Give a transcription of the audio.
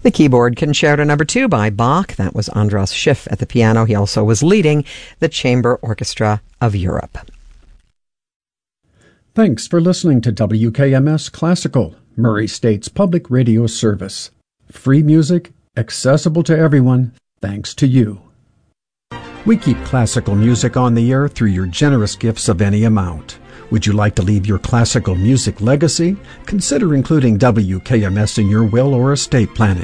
The keyboard Concerto No. 2 by Bach. That was Andras Schiff at the piano. He also was leading the Chamber Orchestra of Europe. Thanks for listening to WKMS Classical, Murray State's public radio service. Free music, accessible to everyone, thanks to you. We keep classical music on the air through your generous gifts of any amount. Would you like to leave your classical music legacy? Consider including WKMS in your will or estate planning.